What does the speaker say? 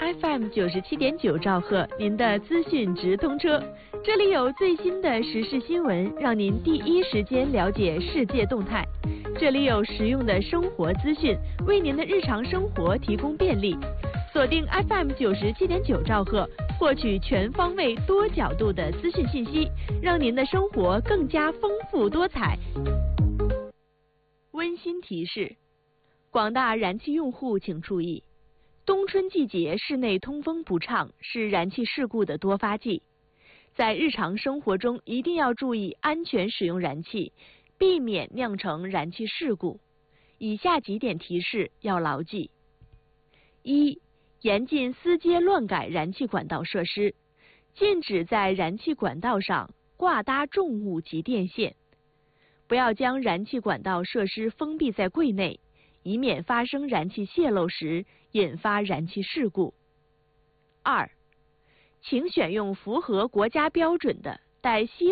FM 97.9兆赫，您的资讯直通车。这里有最新的时事新闻，让您第一时间了解世界动态。这里有实用的生活资讯，为您的日常生活提供便利。锁定 FM 97.9兆赫，获取全方位、多角度的资讯信息，让您的生活更加丰富多彩。温馨提示：广大燃气用户请注意，冬春季节室内通风不畅是燃气事故的多发季，在日常生活中一定要注意安全使用燃气，避免酿成燃气事故。以下几点提示要牢记：一、严禁私接乱改燃气管道设施，禁止在燃气管道上挂搭重物及电线，不要将燃气管道设施封闭在柜内，以免发生燃气泄漏时引发燃气事故。二、请选用符合国家标准的带吸